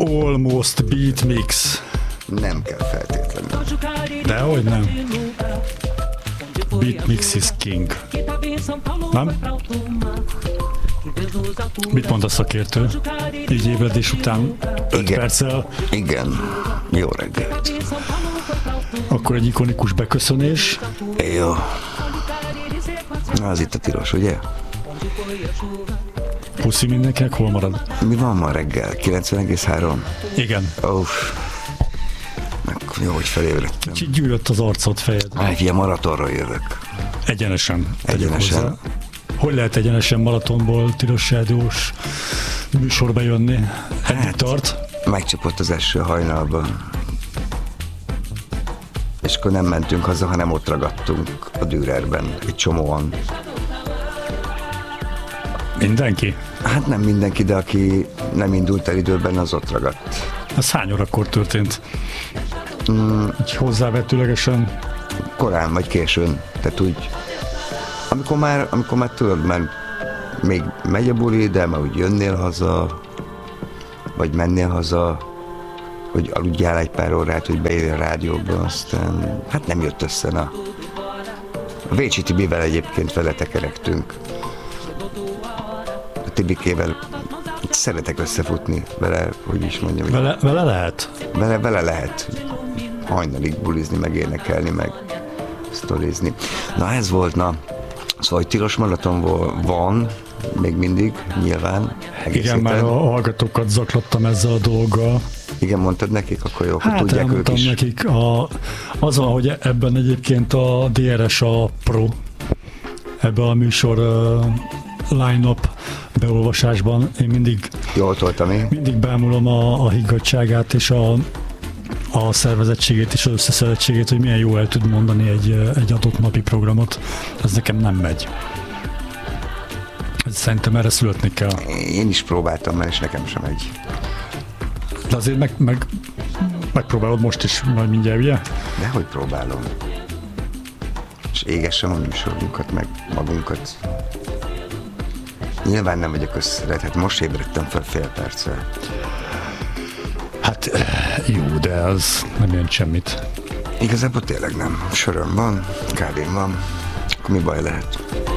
Almost Beat Mix. Nem kell feltétlenül. Dehogy nem. Beat Mix is king. Nem? Mit mond a szakértő? Így ébredés után 5 perccel. Igen. Jó reggelt. Akkor egy ikonikus beköszönés. Jó. Na, az itt a tilos, ugye? Puszi mindenkinek, hol marad? Mi van ma reggel? 90,3? Igen. Jó, hogy felébredtem. Kicsit gyűlött az arcod, fejed. Ilyen maratonra jövök. Egyenesen. Egyenesen. Hogy lehet egyenesen maratonból tilos rádiós műsorba jönni? Eddig tart? Megcsapott az eső hajnalban. És akkor nem mentünk haza, hanem ott ragadtunk a Dürerben, egy csomóan. Mindenki? Hát nem mindenki, de aki nem indult el időben, az ott ragadt. Ez hány órakor történt? Így hozzávetőlegesen? Korán vagy későn, tehát úgy, amikor már tudod, mert még megy a buli, de már úgy jönnél haza, vagy mennél haza, hogy aludjál egy pár órát, hogy beérj a rádióba, aztán hát nem jött össze, na. A Vécsi Tibivel egyébként vele tekerektünk. A Tibikével szeretek összefutni vele, hogy is mondjam. Vele lehet? Vele lehet hajnalig bulizni, meg énekelni, meg sztorizni. Na ez volt, szóval tilos maraton van, még mindig, nyilván. Igen, már a hallgatókat zaklattam ezzel a dolggal. Igen, mondtad nekik, akkor jó, hogy tudják ők is. Nekik, az van, hogy ebben egyébként a DRS a Pro, ebben a műsor line-up beolvasásban én mindig jól toltam én. Mindig bámulom a higgadtságát és a szervezettségét és az összeszedettségét, hogy milyen jó el tud mondani egy adott napi programot. Ez nekem nem megy. Szerintem erre születni kell. Én is próbáltam, mert és nekem sem megy. De azért megpróbálod most is, majd mindjárt, ugye? Dehogy próbálom. És égessem a műsorunkat, meg magunkat. Nyilván nem vagyok összeszedett, hát most ébredtem fel fél perccel. Hát jó, de az nem jelent semmit. Igazából tényleg nem. Söröm van, kávém van, akkor mi baj lehet?